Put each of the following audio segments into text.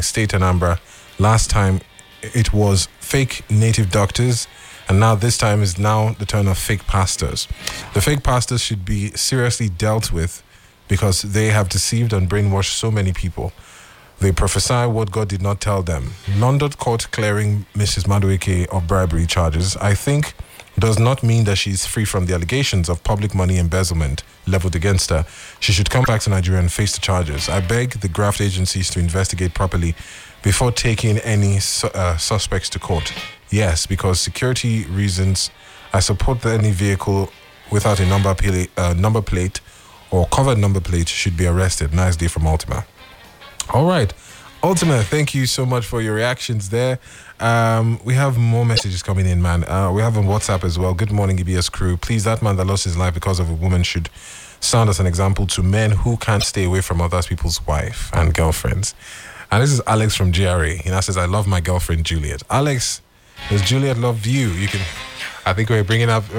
state, Anambra. Last time it was fake native doctors, and now this time is now the turn of fake pastors. The fake pastors should be seriously dealt with because they have deceived and brainwashed so many people. They prophesy what God did not tell them. London court clearing Mrs. Madueke of bribery charges, I think, does not mean that she's free from the allegations of public money embezzlement leveled against her. She should come back to Nigeria and face the charges. I beg the graft agencies to investigate properly before taking any suspects to court. Yes, because security reasons, I support that any vehicle without a number plate or covered number plate should be arrested. Nice day from Ultima. All right. Ultima, thank you so much for your reactions there. We have more messages coming in, man. We have on WhatsApp as well. Good morning, EBS crew. Please, that man that lost his life because of a woman should sound as an example to men who can't stay away from other people's wife and girlfriends. And this is Alex from GRA. He now says, I love my girlfriend, Juliet. Alex, does Juliet love you? I think we're bringing back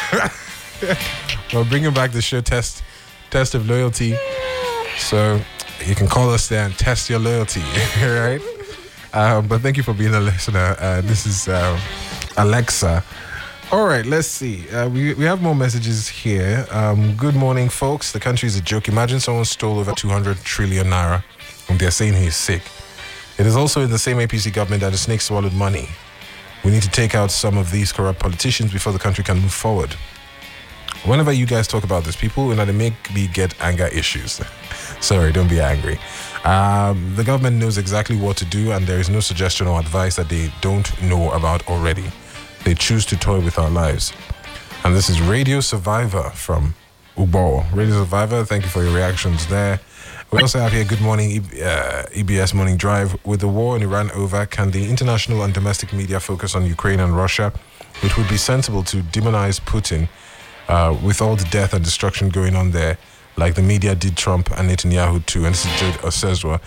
the show test of loyalty. So you can call us there and test your loyalty, right? But thank you for being a listener. This is Alexa. All right, let's see. We have more messages here. Good morning, folks. The country is a joke. Imagine someone stole over 200 trillion naira and they're saying he's sick. It is also in the same APC government that the snake swallowed money. We need to take out some of these corrupt politicians before the country can move forward. Whenever you guys talk about this, people, they make me get anger issues. Sorry, don't be angry. The government knows exactly what to do, and there is no suggestion or advice that they don't know about already. They choose to toy with our lives. And this is Radio Survivor from Ubo. Radio Survivor, thank you for your reactions there. We also have here, good morning, EBS Morning Drive. With the war in Iran over, can the international and domestic media focus on Ukraine and Russia? It would be sensible to demonize Putin with all the death and destruction going on there, like the media did Trump and Netanyahu too. And this is Jude Osezwa.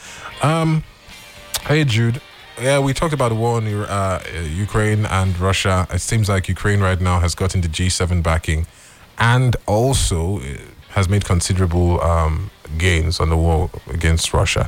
Hey, Jude. Yeah, we talked about the war in Ukraine and Russia. It seems like Ukraine right now has gotten the G7 backing and also has made considerable gains on the war against Russia.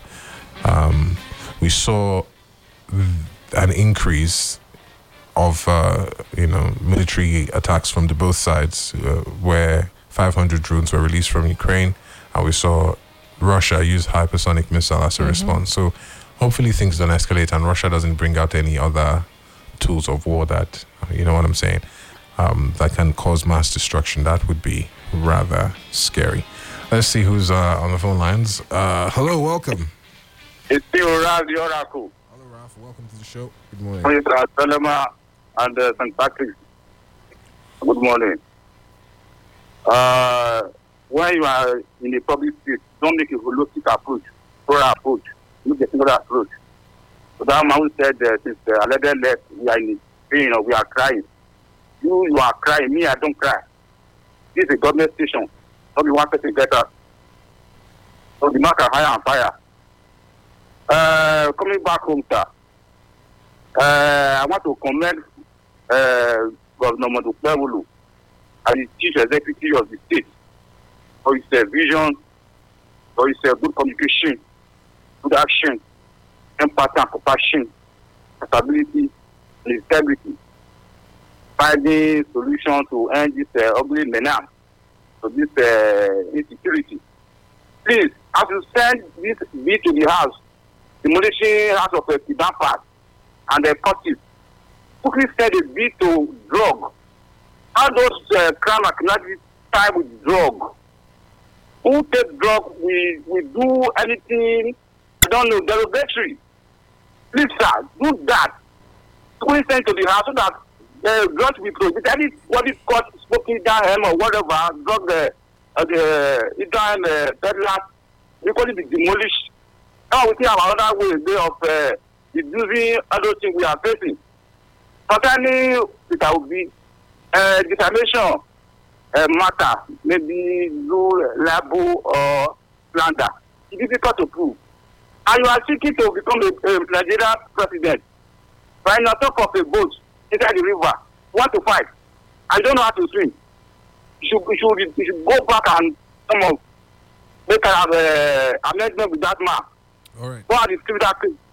We saw an increase of military attacks from both sides, where 500 drones were released from Ukraine, and we saw Russia use hypersonic missile as a response. So hopefully things don't escalate and Russia doesn't bring out any other tools of war that, you know what I'm saying, that can cause mass destruction. That would be rather scary. Let's see who's on the phone lines. Hello, welcome. It's still Ralph the Oracle. Hello, Ralph. Welcome to the show. Good morning. Mr. Salema and St. Patrick. Good morning. When you are in a public space, don't make a holistic approach, thorough approach, look at another approach. So that man who said since Alede left, we are in pain or we are crying. You are crying, me, I don't cry. This is a government station. Not be one person get up. So the man can hire and fire. Coming back home, sir. I want to commend Governor Modupe as the chief executive of the state for his vision, for his good communication, good action, empathy and compassion, stability, and integrity, finding solutions to end this ugly menace, to this insecurity. Please, as you send this bill to the House, demolishing House of Kidan Park and the parties, quickly send a bill to drug. How those crime and criminality tie with drug? Who take drug? We do anything, I don't know, derogatory. Please, sir, do that. Quickly send to the House so that drugs will be prohibited. Anybody caught smoking down him or whatever, drug peddlers, they call it be demolished. Now we think about another way of reducing other things we are facing. Certainly, it will be defamation matter, maybe do label or slander. It's difficult to prove. And you are seeking to become a Nigerian president. Right now, talk of a boat inside the river, 1 to 5. I don't know how to swim. You should go back and come up, make an amendment with that man. All right. Go and distribute that thing.